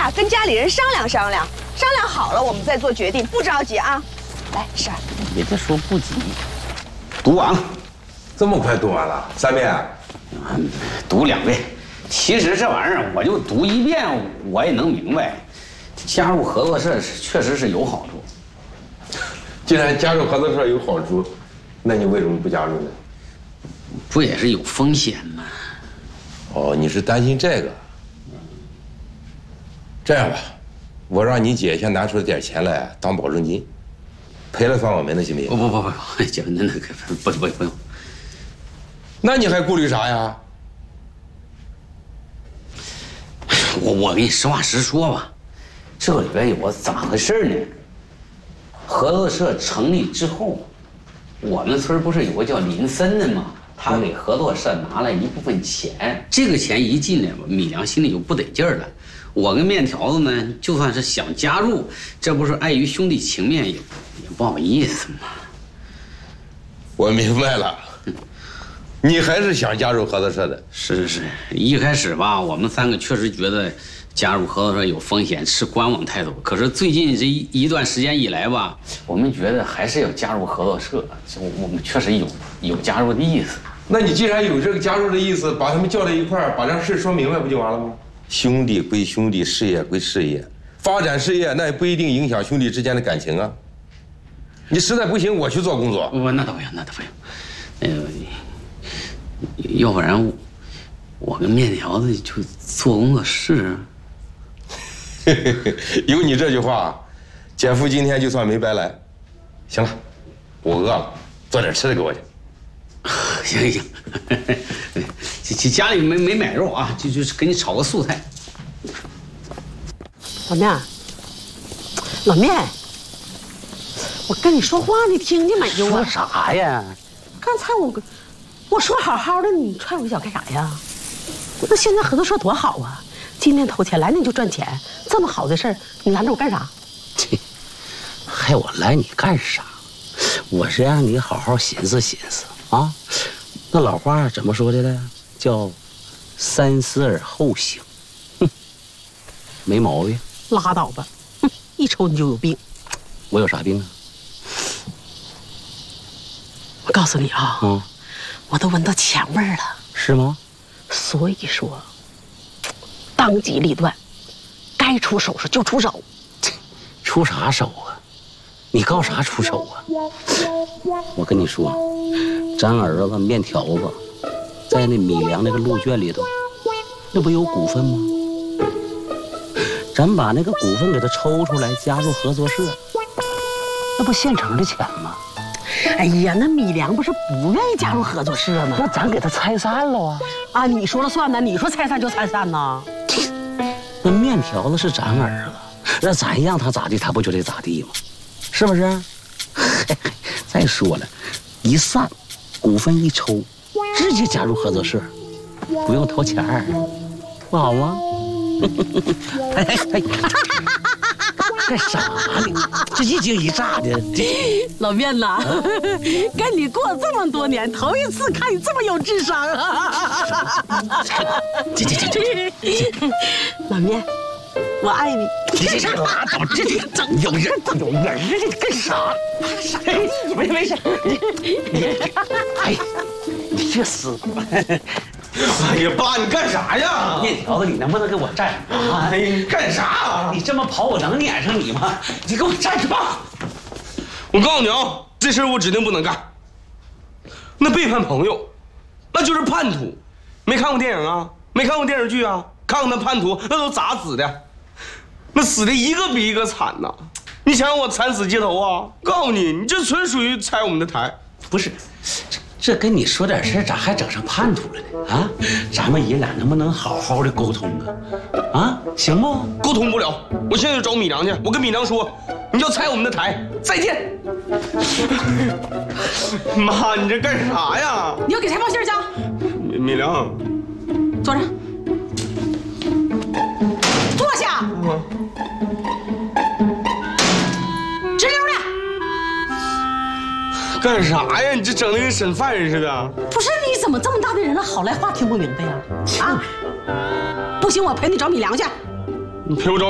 呀，跟家里人商量商量，商量好了我们再做决定，不着急啊。来，婶儿， 别再说不急，读完了， 这么快读完了？3遍啊？ 读2遍。其实这玩意儿我就读1遍，我也能明白。加入合作社确实是有好处。 既然加入合作社有好处，那你为什么不加入呢？ 不也是有风险吗？ 哦，你是担心这个。这样吧，我让你姐先拿出点钱来当保证金，赔了算我们的，行不行？ 不，姐，那不用。 那你还顾虑啥呀？ 我跟你实话实说吧，这里边有个咋回事呢？合作社成立之后，我们村不是有个叫林森的吗？他给合作社拿了一部分钱，这个钱一进来吧，米良心里就不得劲儿了。我跟面条子呢，就算是想加入，这不是碍于兄弟情面，也不好意思嘛。 我明白了，你还是想加入合作社的。 是，一开始吧，我们3个确实觉得加入合作社有风险，持观望态度。可是最近这一段时间以来吧，我们觉得还是要加入合作社，我们确实有加入的意思。 那你既然有这个加入的意思，把他们叫在一块儿，把这事说明白不就完了吗？兄弟归兄弟，事业归事业，发展事业那也不一定影响兄弟之间的感情啊。你实在不行，我去做工作。 那倒不用。要不然我跟面条子就做工作室。 有你这句话，姐夫今天就算没白来。行了，我饿了，做点吃的给我去。 行，家里没买肉啊，就是给你炒个素菜。 老面，我跟你说话，你听见没有啊？ 说啥呀？ 刚才我说好好的，你踹我一脚干啥呀？那现在合作社多好啊！今天投钱来你就赚钱，这么好的事儿，你拦着我干啥？ 还我拦你干啥？我是让你好好寻思寻思啊。那老话怎么说的呢？叫三思而后行。哼，没毛病。 拉倒吧，哼，一抽你就有病。 我有啥病啊？ 我告诉你啊，我都闻到钱味儿了。 是吗？ 所以说，当机立断，该出手时就出手。 出啥手啊？你告啥出手啊？我跟你说，咱儿子面条子在那米粮那个路券里头，那不有股份吗？咱把那个股份给他抽出来，加入合作社，那不现成的钱吗？ 哎呀，那米粮不是不愿意加入合作社吗？ 那咱给他拆散了啊！ 啊，你说了算呢？你说拆散就拆散呢？ 那面条子是咱儿子，那咱让他咋地，他不就得咋地吗？是不是？再说了，一散，股份一抽，直接加入合作社，不用掏钱儿，不好吗？干啥呢？这一惊一乍的。 老面呐，跟你过这么多年，头一次看你这么有智商啊！老面，我爱你。 这拉倒，这有人啊，这干啥？没事。哎，你这死！ 哎呀，爸，你干啥呀？ 面条子，你能不能给我站住？ 哎呀，你干啥？ 你这么跑，我能撵上你吗？你给我站住！ 我告诉你啊，这事我指定不能干。那背叛朋友，那就是叛徒。没看过电影啊？没看过电视剧啊？看过那叛徒，那都咋死的？那死的一个比一个惨呐！你想让我惨死街头啊？告诉你，你这纯属于拆我们的台。 不是，这跟你说点事，咋还整上叛徒了呢？啊，咱们爷俩能不能好好的沟通啊？啊，行不？ 沟通不了，我现在就找米良去。我跟米良说，你要拆我们的台，再见。妈，你这干啥呀？ 你要给财报信儿交。 米良， 坐着，坐下。直溜的。 干啥呀？你这整的跟审犯人似的。 不是，你怎么这么大的人了，好赖话听不明白呀？啊，不行，我陪你找米良去。 你陪我找